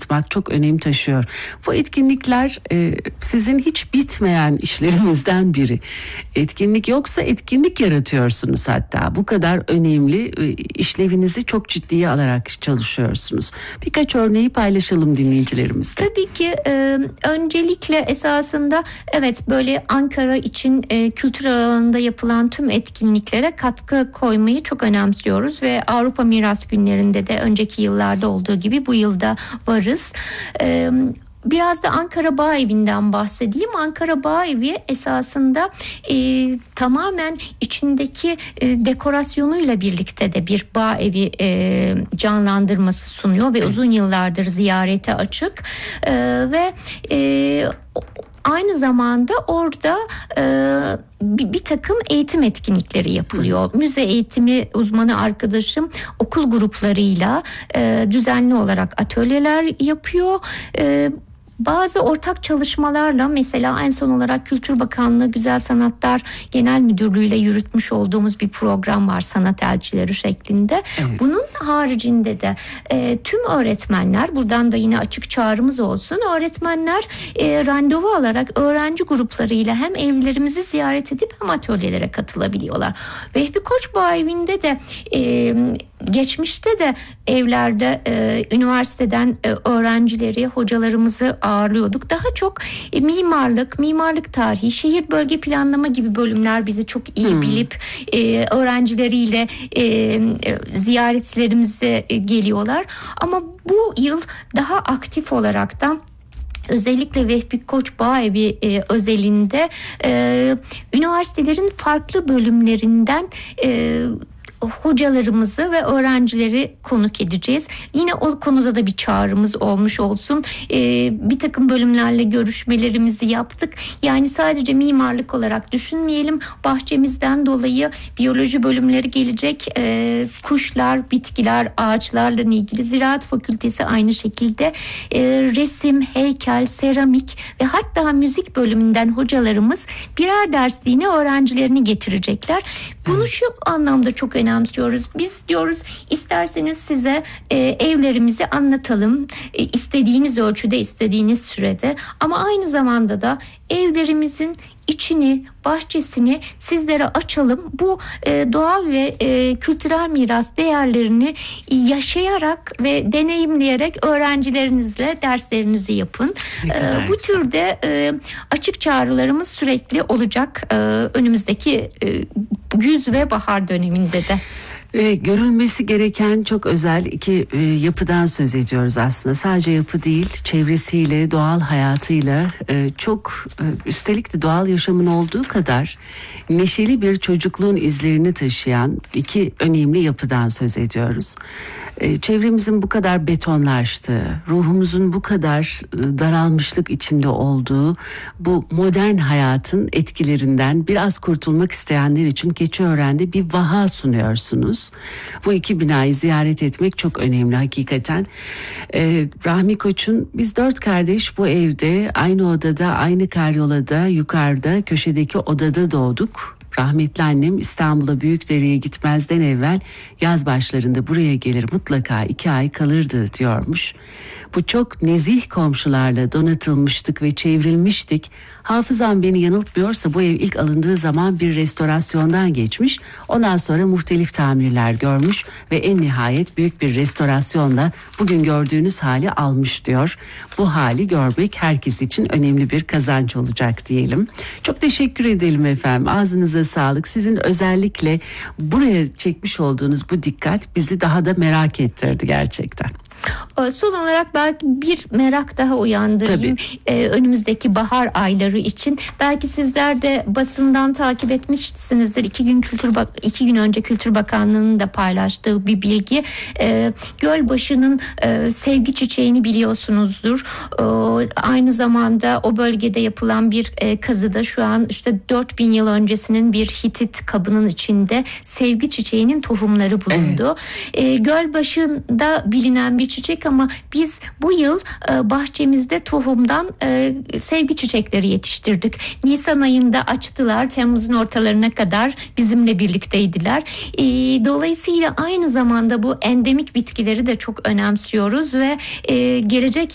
unutmak çok önem taşıyor. Bu etkinlikler sizin hiç bitmeyen işlerinizden biri. Etkinlik yoksa etkinlik yaratıyorsunuz hatta. Bu kadar önemli, işlevinizi çok ciddiye alarak çalışıyorsunuz. Birkaç örneği paylaşalım dinleyicilerimizle. Tabii ki öncelikle esasında evet, böyle Ankara için kültür alanında yapılan tüm etkinliklere katkı koymayı çok önemsiyoruz ve Avrupa Miras Günlerinde de önceki yıllarda olduğu gibi bu yılda varız. Biraz da Ankara Bağevi'nden bahsedeyim. Ankara Bağevi esasında tamamen içindeki dekorasyonuyla birlikte de bir bağevi canlandırması sunuyor ve uzun yıllardır ziyarete açık ve aynı zamanda orada bir takım eğitim etkinlikleri yapılıyor. Müze eğitimi uzmanı arkadaşım okul gruplarıyla düzenli olarak atölyeler yapıyor. Bazı ortak çalışmalarla, mesela en son olarak Kültür Bakanlığı Güzel Sanatlar Genel Müdürlüğü ile yürütmüş olduğumuz bir program var, sanat elçileri şeklinde. Evet. Bunun haricinde de tüm öğretmenler, buradan da yine açık çağrımız olsun, öğretmenler randevu alarak öğrenci gruplarıyla hem evlerimizi ziyaret edip hem atölyelere katılabiliyorlar. Vehbi Koç Bağevi'nde de geçmişte de evlerde üniversiteden öğrencileri, hocalarımızı ağırlıyorduk. Daha çok mimarlık tarihi, şehir bölge planlama gibi bölümler bizi çok iyi bilip öğrencileriyle ziyaretlerimize geliyorlar. Ama bu yıl daha aktif olaraktan özellikle Vehbi Koç Bağevi özelinde üniversitelerin farklı bölümlerinden hocalarımızı ve öğrencileri konuk edeceğiz. Yine o konuda da bir çağrımız olmuş olsun. Bir takım bölümlerle görüşmelerimizi yaptık. Yani sadece mimarlık olarak düşünmeyelim. Bahçemizden dolayı biyoloji bölümleri gelecek. Kuşlar, bitkiler, ağaçlarla ilgili Ziraat Fakültesi aynı şekilde. Resim, heykel, seramik ve hatta müzik bölümünden hocalarımız birer dersliğine öğrencilerini getirecekler. Bunu şu anlamda çok önemsiyoruz. Biz diyoruz, isterseniz size evlerimizi anlatalım. İstediğiniz ölçüde, istediğiniz sürede. Ama aynı zamanda da evlerimizin içini, bahçesini sizlere açalım. Bu doğal ve kültürel miras değerlerini yaşayarak ve deneyimleyerek öğrencilerinizle derslerinizi yapın. Bu türde açık çağrılarımız sürekli olacak önümüzdeki güz ve bahar döneminde de. Görülmesi gereken çok özel iki yapıdan söz ediyoruz aslında. Sadece yapı değil, çevresiyle, doğal hayatıyla çok, üstelik de doğal yaşamın olduğu kadar neşeli bir çocukluğun izlerini taşıyan iki önemli yapıdan söz ediyoruz. Çevremizin bu kadar betonlaştığı, ruhumuzun bu kadar daralmışlık içinde olduğu bu modern hayatın etkilerinden biraz kurtulmak isteyenler için Keçiören'de bir vaha sunuyorsunuz. Bu iki binayı ziyaret etmek çok önemli hakikaten. Rahmi Koç'un biz 4 kardeş bu evde, aynı odada, aynı karyolada, yukarıda, köşedeki odada doğduk. Rahmetli annem İstanbul'a Büyükdere'ye gitmezden evvel yaz başlarında buraya gelir, mutlaka 2 ay kalırdı diyormuş. Bu çok nezih komşularla donatılmıştık ve çevrilmiştik. Hafızam beni yanıltmıyorsa bu ev ilk alındığı zaman bir restorasyondan geçmiş. Ondan sonra muhtelif tamirler görmüş ve en nihayet büyük bir restorasyonla bugün gördüğünüz hali almış diyor. Bu hali görmek herkes için önemli bir kazanç olacak diyelim. Çok teşekkür edelim efendim. Ağzınıza sağlık. Sizin özellikle buraya çekmiş olduğunuz bu dikkat bizi daha da merak ettirdi gerçekten. Son olarak belki bir merak daha uyandırayım önümüzdeki bahar ayları için. Belki sizler de basından takip etmişsinizdir. 2 gün önce Kültür Bakanlığı'nın da paylaştığı bir bilgi. Gölbaşı'nın sevgi çiçeğini biliyorsunuzdur. Aynı zamanda o bölgede yapılan bir kazıda şu an işte 4000 yıl öncesinin bir Hitit kabının içinde sevgi çiçeğinin tohumları bulundu. Evet. Gölbaşı'nda bilinen bir çiçek ama biz bu yıl bahçemizde tohumdan sevgi çiçekleri yetiştirdik. Nisan ayında açtılar. Temmuz'un ortalarına kadar bizimle birlikteydiler. Dolayısıyla aynı zamanda bu endemik bitkileri de çok önemsiyoruz ve gelecek